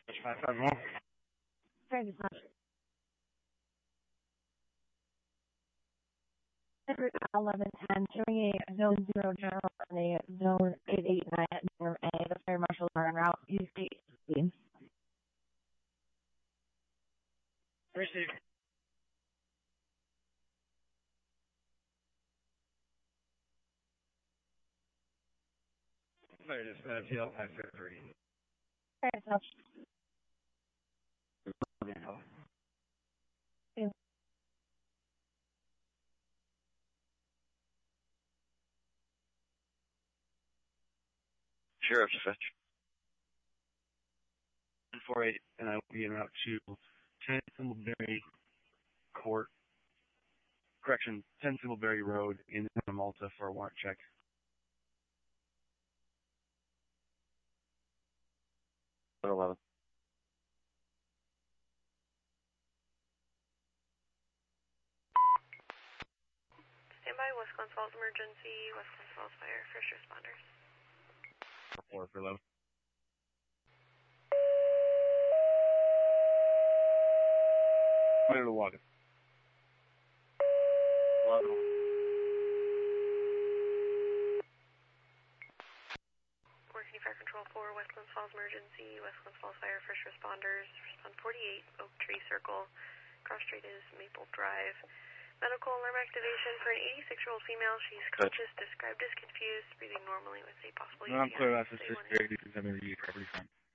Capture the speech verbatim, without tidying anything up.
five five one. Very much. eleven ten, showing a zone zero general and a zone eight eight nine at Norm A. The fire marshals are en route. Use state speed. Receive. Fire dispatch, Hill, five five three. Very much. Sheriff's Fetch. ten four eight, and I will be en route to ten Thimbleberry Court, correction, ten Thimbleberry Road in Malta for a warrant check. eleven. Standby, West Glen Falls emergency, West Glen Falls fire, first responders. four for eleven. Clear to walk it. eleven. Working Fire Control four, West Glen Falls emergency, West Glen Falls fire, first responders, respond forty-eight, Oak Tree Circle, cross street is Maple Drive. Medical alarm activation for an eighty-six-year-old female. She's conscious, described as confused, breathing normally with a possible No, I'm clear, that's just very decent. I'm going to property front.